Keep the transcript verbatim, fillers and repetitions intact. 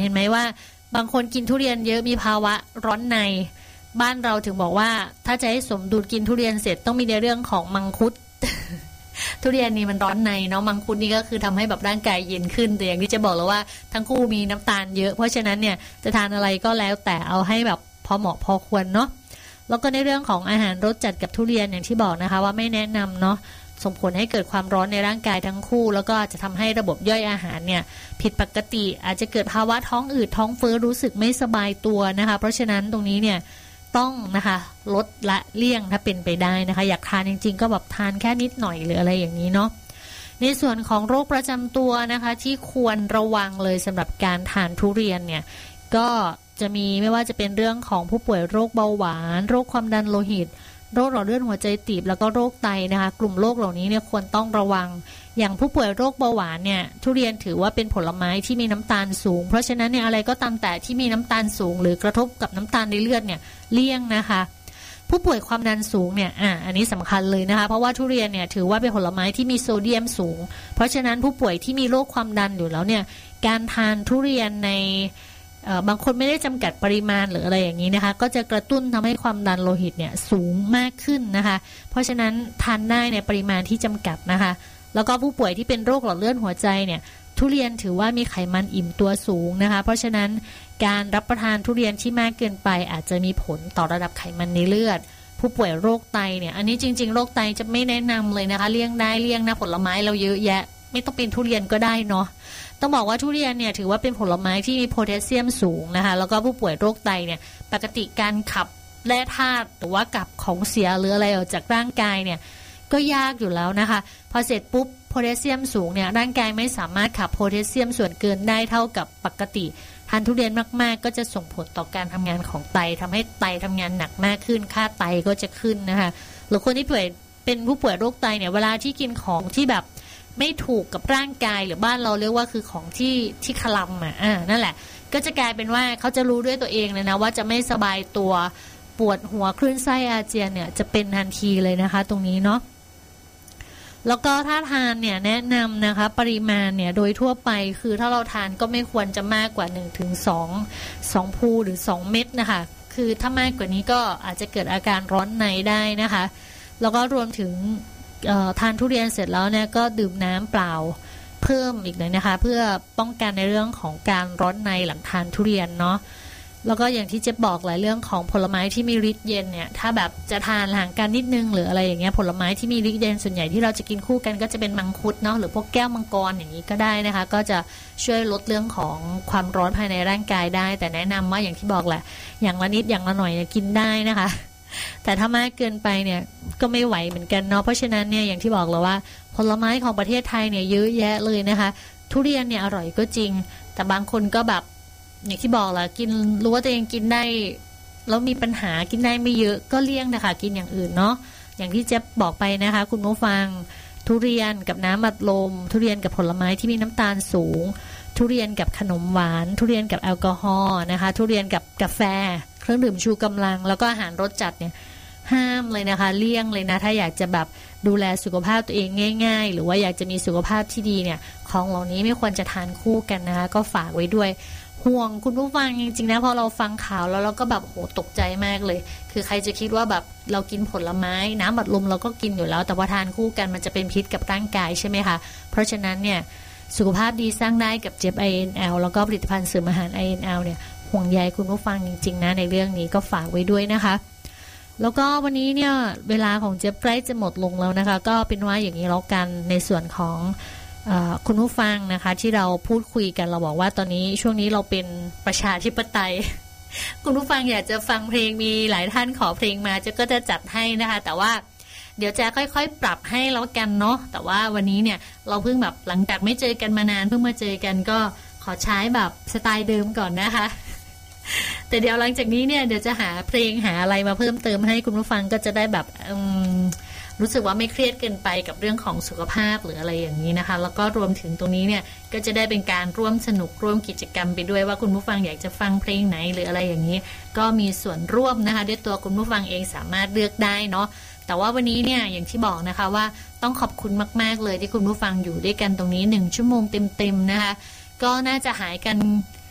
เห็นไหมว่าบางคนกินทุเรียนเยอะมีภาวะร้อนในบ้านเราถึงบอกว่าถ้าจะให้สมดุลกินทุเรียนเสร็จต้องมีในเรื่องของมังคุด ทุเรียนนี่มันร้อนในเนาะมังคุดนี่ก็คือทำให้แบบร่างกายเย็นขึ้นแต่อย่างที่จะบอกแล้วว่าทั้งคู่มีน้ำตาลเยอะเพราะฉะนั้นเนี่ยจะทานอะไรก็แล้วแต่เอาให้แบบพอเหมาะพอควรเนาะแล้วก็ในเรื่องของอาหารรสจัดกับทุเรียนอย่างที่บอกนะคะว่าไม่แนะนำเนาะส่งผลให้เกิดความร้อนในร่างกายทั้งคู่แล้วก็จะทำให้ระบบย่อยอาหารเนี่ยผิดปกติอาจจะเกิดภาวะท้องอืดท้องเฟ้อรู้สึกไม่สบายตัวนะคะเพราะฉะนั้นตรงนี้เนี่ยต้องนะคะลดละเลี่ยงถ้าเป็นไปได้นะคะอยากทานจริงๆก็แบบทานแค่นิดหน่อยหรืออะไรอย่างนี้เนาะในส่วนของโรคประจำตัวนะคะที่ควรระวังเลยสำหรับการทานทุเรียนเนี่ยก็จะมีไม่ว่าจะเป็นเรื่องของผู้ป่วยโรคเบาหวานโรคความดันโลหิตโรคหลอดเลือดหัวใจตีบแล้วก็โรคไตนะคะกลุ่มโรคเหล่านี้เนี่ยควรต้องระวังอย่างผู้ป่วยโรคเบาหวานเนี่ยทุเรียนถือว่าเป็นผลไม้ที่มีน้ำตาลสูงเพราะฉะนั้นเนี่ยอะไรก็ตามแต่ที่มีน้ำตาลสูงหรือกระทบกับน้ำตาลในเลือดเนี่ยเลี่ยงนะคะผู้ป่วยความดันสูงเนี่ยอ่ะอันนี้สำคัญเลยนะคะเพราะว่าทุเรียนเนี่ยถือว่าเป็นผลไม้ที่มีโซเดียมสูงเพราะฉะนั้นผู้ป่วยที่มีโรคความดันอยู่แล้วเนี่ยการทานทุเรียนในบางคนไม่ได้จำกัดปริมาณหรืออะไรอย่างนี้นะคะก็จะกระตุ้นทำให้ความดันโลหิตเนี่ยสูงมากขึ้นนะคะเพราะฉะนั้นทานได้ในปริมาณที่จำกัดนะคะแล้วก็ผู้ป่วยที่เป็นโรคหลอดเลือดหัวใจเนี่ยทุเรียนถือว่ามีไขมันอิ่มตัวสูงนะคะเพราะฉะนั้นการรับประทานทุเรียนที่มากเกินไปอาจจะมีผลต่อระดับไขมันในเลือดผู้ป่วยโรคไตเนี่ยอันนี้จริงๆโรคไตจะไม่แนะนำเลยนะคะเลี่ยงได้เลี่ยงนะผลไม้เราเยอะแยะไม่ต้องเป็นทุเรียนก็ได้เนาะต้องบอกว่าทุเรียนเนี่ยถือว่าเป็นผลไม้ที่มีโพแทสเซียมสูงนะคะแล้วก็ผู้ป่วยโรคไตเนี่ยปกติการขับแร่ธาตุหรือว่ากับของเสียหรืออะไรออกจากร่างกายเนี่ยก็ยากอยู่แล้วนะคะพอเสร็จปุ๊บโพแทสเซียมสูงเนี่ยร่างกายไม่สามารถขับโพแทสเซียมส่วนเกินได้เท่ากับปกติทานทุเรียนมากๆก็จะส่งผลต่อการทำงานของไตทำให้ไตทำงานหนักมากขึ้นค่าไตก็จะขึ้นนะคะหรือคนที่ป่วยเป็นผู้ป่วยโรคไตเนี่ยเวลาที่กินของที่แบบไม่ถูกกับร่างกายหรือบ้านเราเรียกว่าคือของที่ที่คลำอ่ะอ่านั่นแหละก็จะกลายเป็นว่าเขาจะรู้ด้วยตัวเองเลยนะว่าจะไม่สบายตัวปวดหัวคลื่นไส้อาเจียนเนี่ยจะเป็นทันทีเลยนะคะตรงนี้เนาะแล้วก็ถ้าทานเนี่ยแนะนำนะคะปริมาณเนี่ยโดยทั่วไปคือถ้าเราทานก็ไม่ควรจะมากกว่า หนึ่งถึงสอง สองภูหรือสองเม็ดนะคะคือถ้ามากกว่านี้ก็อาจจะเกิดอาการร้อนในได้นะคะแล้วก็รวมถึงทานทุเรียนเสร็จแล้วเนี่ยก็ดื่มน้ำเปล่าเพิ่มอีกหน่อยนะคะเพื่อป้องกันในเรื่องของการร้อนในหลังทานทุเรียนเนาะแล้วก็อย่างที่เจ๊บอกหลายเรื่องของผลไม้ที่มีฤทธิ์เย็นเนี่ยถ้าแบบจะทานห่างกันนิดนึงหรืออะไรอย่างเงี้ยผลไม้ที่มีฤทธิ์เย็นส่วนใหญ่ที่เราจะกินคู่กันก็จะเป็นมังคุดเนาะหรือพวกแก้วมังกรอย่างนี้ก็ได้นะคะก็จะช่วยลดเรื่องของความร้อนภายในร่างกายได้แต่แนะนำว่าอย่างที่บอกแหละอย่างละนิดอย่างละหน่อยกินได้นะคะแต่ถ้ามากเกินไปเนี่ยก็ไม่ไหวเหมือนกันเนาะเพราะฉะนั้นเนี่ยอย่างที่บอกเลยว่าผลไม้ของประเทศไทยเนี่ยเยอะแยะเลยนะคะทุเรียนเนี่ยอร่อยก็จริงแต่บางคนก็แบบอย่างที่บอกแหละกินรู้ว่าตัวเองกินได้แล้วมีปัญหากินได้ไม่เยอะก็เลี่ยงนะคะกินอย่างอื่นเนาะอย่างที่เจ๊บอกไปนะคะคุณผู้ฟังทุเรียนกับน้ำอัดลมทุเรียนกับผลไม้ที่มีน้ำตาลสูงทุเรียนกับขนมหวานทุเรียนกับแอลกอฮอล์นะคะทุเรียนกับกาแฟเครื่องดื่มชูกำลังแล้วก็อาหารรสจัดเนี่ยห้ามเลยนะคะเลี่ยงเลยนะถ้าอยากจะแบบดูแลสุขภาพตัวเองง่ายๆหรือว่าอยากจะมีสุขภาพที่ดีเนี่ยของเหล่านี้ไม่ควรจะทานคู่กันนะคะก็ฝากไว้ด้วยห่วงคุณผู้ฟังจริงๆนะพอเราฟังข่าวแล้วเราก็แบบโหตกใจมากเลยคือใครจะคิดว่าแบบเรากินผลไม้น้ำอัดลมเราก็กินอยู่แล้วแต่ว่าทานคู่กันมันจะเป็นพิษกับร่างกายใช่ไหมคะเพราะฉะนั้นเนี่ยสุขภาพดีสร้างได้กับเจ็บ ไอ เอ็น แอล แล้วก็ผลิตภัณฑ์เสริมอาหาร ไอ เอ็น แอล เนี่ยห่วงใยคุณผู้ฟังจริงๆนะในเรื่องนี้ก็ฝากไว้ด้วยนะคะแล้วก็วันนี้เนี่ยเวลาของเจ็บใกล้จะหมดลงแล้วนะคะก็เป็นว่าอย่างนี้แล้วกันในส่วนของคุณผู้ฟังนะคะที่เราพูดคุยกันเราบอกว่าตอนนี้ช่วงนี้เราเป็นประชาธิปไตย คุณผู้ฟังอยากจะฟังเพลงมีหลายท่านขอเพลงมาเจ๊ก็จะจัดให้นะคะแต่ว่าเดี๋ยวจะค่อยๆปรับให้แล้วกันเนาะแต่ว่าวันนี้เนี่ยเราเพิ่งแบบหลังจากไม่เจอกันมานานเพิ่งมาเจอกันก็ขอใช้แบบสไตล์เดิมก่อนนะคะแต่เดี๋ยวหลังจากนี้เนี่ยเดี๋ยวจะหาเพลงหาอะไรมาเพิ่มเติมให้คุณผู้ฟังก็จะได้แบบรู้สึกว่าไม่เครียดเกินไปกับเรื่องของสุขภาพหรืออะไรอย่างนี้นะคะแล้วก็รวมถึงตรงนี้เนี่ยก็จะได้เป็นการร่วมสนุกร่วมกิจกรรมไปด้วยว่าคุณผู้ฟังอยากจะฟังเพลงไหนหรืออะไรอย่างนี้ก็มีส่วนร่วมนะคะด้วยตัวคุณผู้ฟังเองสามารถเลือกได้เนาะแต่ว่าวันนี้เนี่ยอย่างที่บอกนะคะว่าต้องขอบคุณมากๆเลยที่คุณผู้ฟังอยู่ด้วยกันตรงนี้หนึ่งชั่วโมงเต็มๆนะคะก็น่าจะหายกัน